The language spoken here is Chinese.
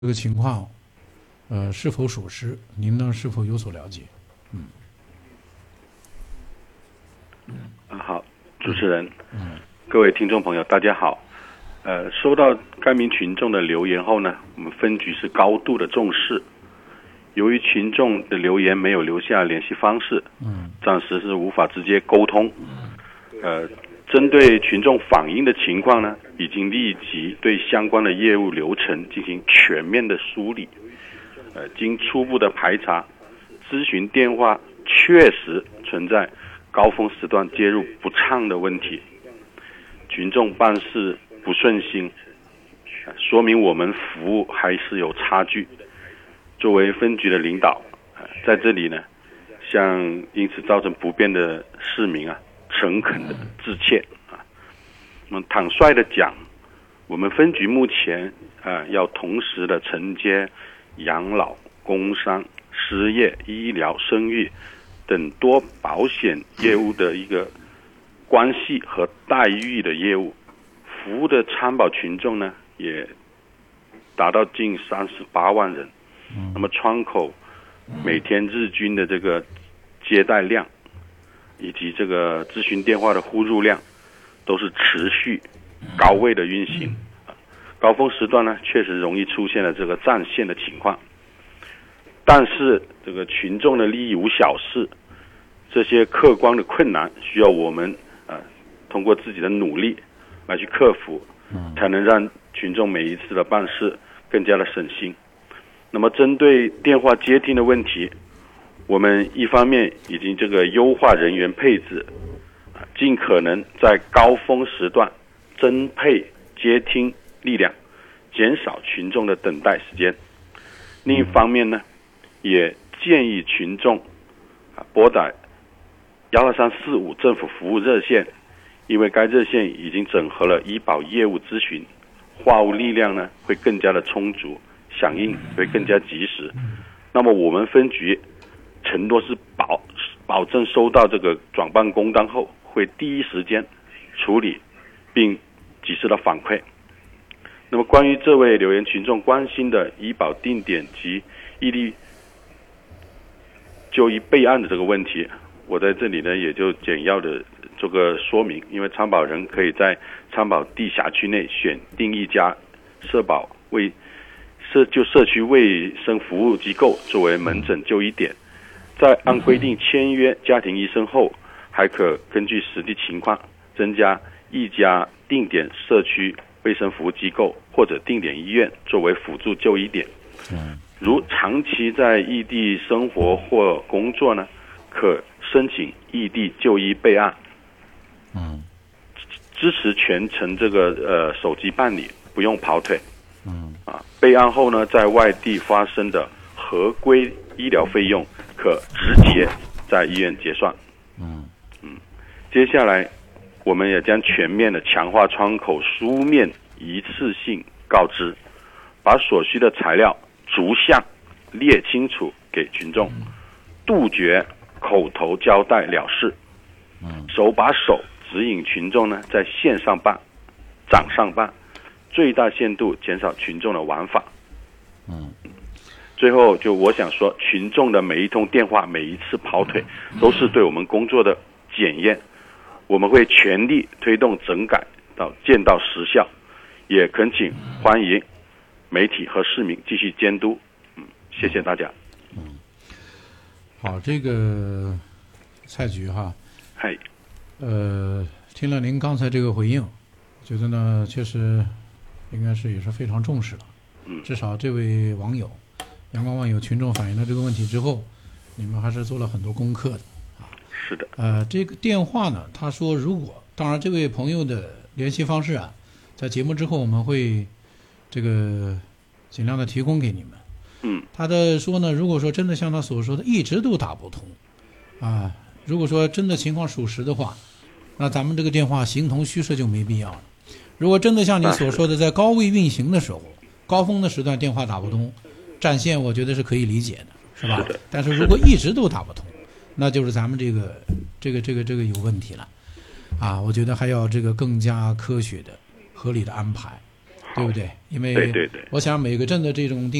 这个情况，是否属实？您呢是否有所了解？ 好，主持人，各位听众朋友，大家好。收到该名群众的留言后呢，我们分局是高度的重视。由于群众的留言没有留下联系方式，暂时是无法直接沟通。针对群众反映的情况呢，已经立即对相关的业务流程进行全面的梳理。经初步的排查，咨询电话确实存在高峰时段接入不畅的问题，群众办事不顺心，说明我们服务还是有差距。作为分局的领导，在这里呢，向因此造成不便的市民诚恳的致歉。那么坦率的讲，我们分局目前要同时的承接养老、工伤、失业、医疗、生育等多保险业务的一个关系和待遇的业务，服务的参保群众呢也达到近38万人。那么窗口每天日均的这个接待量以及这个咨询电话的呼入量都是持续高位的运行。高峰时段呢确实容易出现了这个占线的情况，但是这个群众的利益无小事，这些客观的困难需要我们通过自己的努力来去克服，才能让群众每一次的办事更加的省心。那么针对电话接听的问题，我们一方面已经这个优化人员配置，尽可能在高峰时段增配接听力量，减少群众的等待时间。另一方面呢，也建议群众拨打12345政府服务热线，因为该热线已经整合了医保业务咨询，话务力量呢会更加的充足，响应会更加及时。那么我们分局承诺是保证收到这个转办工单后，会第一时间处理并及时的反馈。那么关于这位留言群众关心的医保定点及异地就医备案的这个问题，我在这里呢也就简要的做个说明。因为参保人可以在参保地辖区内选定一家社区卫生服务机构作为门诊就医点，在按规定签约家庭医生后，还可根据实际情况增加一家定点社区卫生服务机构或者定点医院作为辅助就医点。如长期在异地生活或工作呢，可申请异地就医备案。支持全程这个手机办理，不用跑腿。备案后呢，在外地发生的合规医疗费用可直接在医院结算。接下来我们也将全面的强化窗口书面一次性告知，把所需的材料逐项列清楚给群众，杜绝口头交代了事，手把手指引群众呢在线上办、掌上办，最大限度减少群众的玩法。最后就我想说，群众的每一通电话、每一次跑腿，都是对我们工作的检验。我们会全力推动整改到见到实效，也恳请欢迎媒体和市民继续监督。谢谢大家。 好，这个蔡局哈， 嗨， 听了您刚才这个回应，觉得呢确实应该是也是非常重视了。至少这位网友阳光网友群众反映了这个问题之后，你们还是做了很多功课的。 是的。 这个电话呢，他说当然这位朋友的联系方式在节目之后我们会这个尽量的提供给你们。他的说呢，如果说真的像他所说的一直都打不通如果说真的情况属实的话，那咱们这个电话形同虚设就没必要了。如果真的像你所说的在高位运行的时候，高峰的时段电话打不通，占线我觉得是可以理解的，是吧？但是如果一直都打不通，那就是咱们这个有问题了我觉得还要这个更加科学的合理的安排。 对不对？因为对， 我想每个镇的这种